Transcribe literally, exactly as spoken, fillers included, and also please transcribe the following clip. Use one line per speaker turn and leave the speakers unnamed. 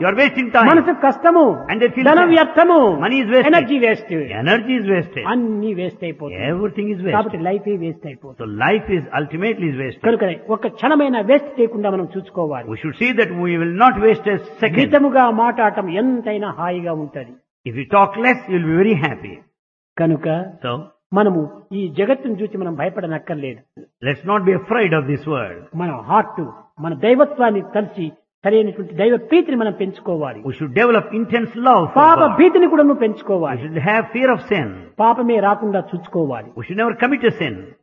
You are wasting time.
మనసు కష్టము,
And they feel
ధనం
sad.
వ్యర్థము,
Money is wasted.
Energy waste,
Energy is wasted.
అన్ని waste అయిపోతుంది.
Everything is
కాబట్టి
wasted.
లైఫ్ వేస్ట్ అయిపోతుంది.
So life is ultimately is wasted.
కనుకనే ఒక క్షణమైన వేస్ట్ చేయకుండా మనం చూసుకోవాలి.
We should see that we will not waste a second.
మితముగా మాట్లాడటం ఎంతైనా హాయిగా ఉంటది.
If you talk less, you will be very happy.
కనుక
So,
మనము ఈ జగత్తును చూసి మనం భయపడనక్కర్లేదు.
let's not be afraid of this world.
మన హార్ట్, మన దైవత్వాన్ని కలిసి సరైనటువంటి దైవ ప్రీతిని మనం పెంచుకోవాలి.
We should develop intense love for
పాప
God.
భీతిని కూడా నువ్వు
We
పెంచుకోవాలి.
should have fear of sin.
పాపమే రాకుండా చూసుకోవాలి.
We should never commit a sin.